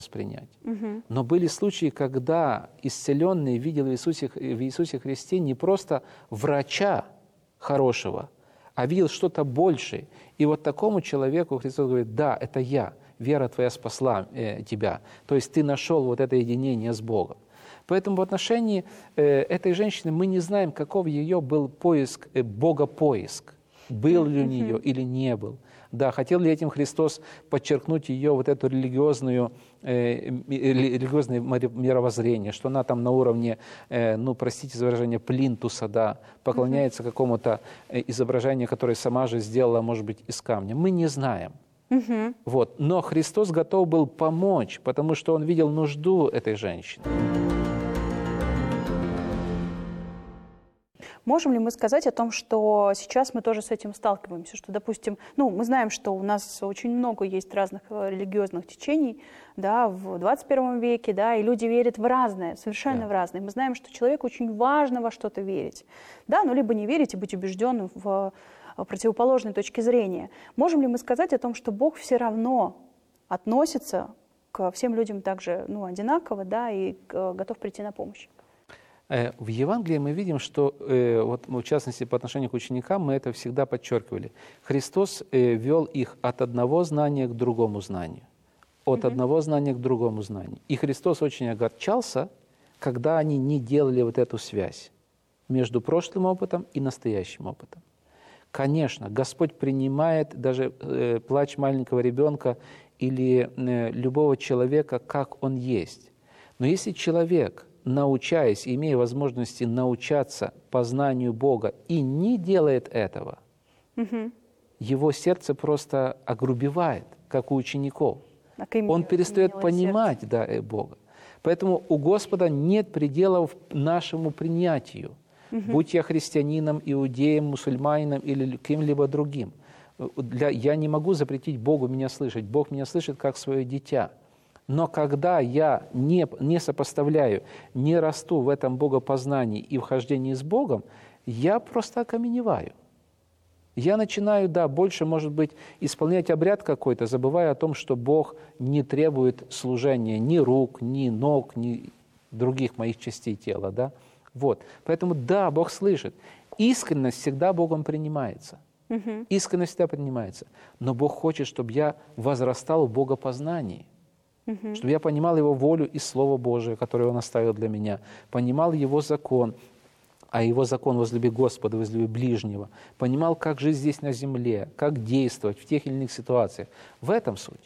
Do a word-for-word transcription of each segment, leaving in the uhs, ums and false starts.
воспринять. Угу. Но были случаи, когда исцеленный видел в Иисусе, в Иисусе Христе не просто врача хорошего, а видел что-то большее. И вот такому человеку Христос говорит: да, это я, вера твоя спасла э, тебя. То есть ты нашел вот это единение с Богом. Поэтому в отношении э, этой женщины мы не знаем, каков ее был поиск, э, богопоиск. Был ли у нее или не был. Да, хотел ли этим Христос подчеркнуть ее вот эту религиозную, э, религиозное мировоззрение, что она там на уровне, э, ну, простите за выражение, плинтуса, да, поклоняется uh-huh. какому-то изображению, которое сама же сделала, может быть, из камня. Мы не знаем. Uh-huh. Вот. Но Христос готов был помочь, потому что Он видел нужду этой женщины. Можем ли мы сказать о том, что сейчас мы тоже с этим сталкиваемся, что, допустим, ну, мы знаем, что у нас очень много есть разных религиозных течений, да, в двадцать первом веке, да, и люди верят в разное, совершенно да. в разное. Мы знаем, что человеку очень важно во что-то верить, да, ну, либо не верить и быть убежденным в противоположной точке зрения. Можем ли мы сказать о том, что Бог все равно относится к всем людям также, ну, одинаково, да, и готов прийти на помощь? В Евангелии мы видим, что, вот, в частности, по отношению к ученикам, мы это всегда подчеркивали. Христос вел их от одного знания к другому знанию, от mm-hmm. одного знания к другому знанию. И Христос очень огорчался, когда они не делали вот эту связь между прошлым опытом и настоящим опытом. Конечно, Господь принимает даже э, плач маленького ребенка или э, любого человека, как он есть. Но если человек, научаясь, имея возможности научаться познанию Бога и не делает этого, угу. его сердце просто огрубевает, как у учеников. А Он перестает понимать да, Бога. Поэтому у Господа нет пределов нашему принятию. Угу. Будь я христианином, иудеем, мусульманином или кем-либо другим. Для, я не могу запретить Богу меня слышать. Бог меня слышит как свое дитя. Но когда я не, не сопоставляю, не расту в этом богопознании и вхождении с Богом, я просто окаменеваю. Я начинаю, да, больше, может быть, исполнять обряд какой-то, забывая о том, что Бог не требует служения ни рук, ни ног, ни других моих частей тела, да. Вот. Поэтому, да, Бог слышит. Искренность всегда Богом принимается. Угу. Искренность всегда принимается. Но Бог хочет, чтобы я возрастал в богопознании. Угу. Чтобы я понимал Его волю и Слово Божие, которое Он оставил для меня, понимал Его закон, а Его закон возлюби Господа, возлюби ближнего, понимал, как жить здесь на земле, как действовать в тех или иных ситуациях. В этом суть.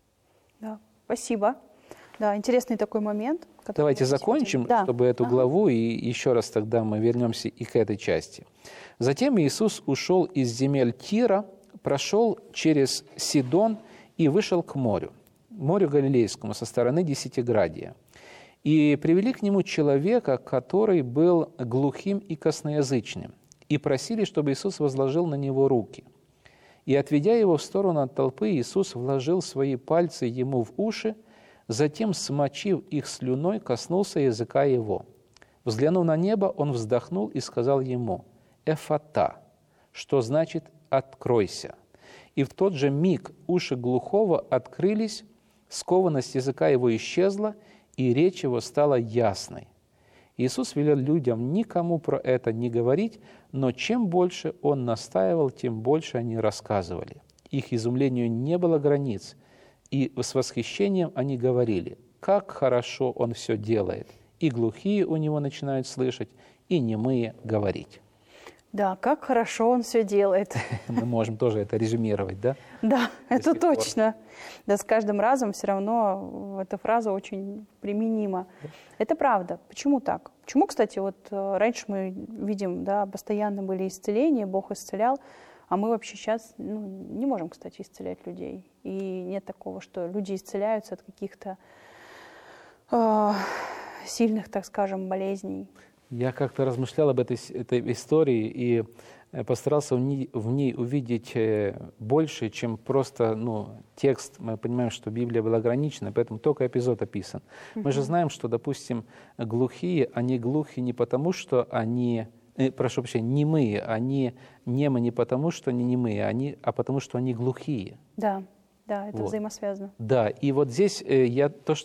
Да, спасибо. Да, интересный такой момент. Давайте закончим, да. чтобы эту ага. главу, и еще раз тогда мы вернемся и к этой части. Затем Иисус ушел из земель Тира, прошел через Сидон и вышел к морю. морю Галилейскому со стороны Десятиградия. И привели к нему человека, который был глухим и косноязычным, и просили, чтобы Иисус возложил на него руки. И, отведя его в сторону от толпы, Иисус вложил свои пальцы ему в уши, затем, смочив их слюной, коснулся языка его. Взглянув на небо, он вздохнул и сказал ему: «Эфата», что значит «откройся». И в тот же миг уши глухого открылись, скованность языка его исчезла, и речь его стала ясной. Иисус велел людям никому про это не говорить, но чем больше Он настаивал, тем больше они рассказывали. Их изумлению не было границ, и с восхищением они говорили: «Как хорошо Он все делает!» И глухие у Него начинают слышать, и немые говорить. Да, как хорошо Он все делает. Мы можем тоже это резюмировать, да? Да, это точно. Да, с каждым разом все равно эта фраза очень применима. Это правда. Почему так? Почему, кстати, вот раньше мы видим, да, постоянно были исцеления, Бог исцелял, а мы вообще сейчас ну, не можем, кстати, исцелять людей. И нет такого, что люди исцеляются от каких-то э, сильных, так скажем, болезней. Я как-то размышлял об этой, этой истории и постарался в ней, в ней увидеть больше, чем просто ну, текст. Мы понимаем, что Библия была ограничена, поэтому только эпизод описан. Mm-hmm. Мы же знаем, что, допустим, глухие, они глухи не потому, что они, э, прошу прощения, немые, они немы не потому, что они немые, они, а потому, что они глухие. Да, да, это вот. Взаимосвязано. Да, и вот здесь э, я то, что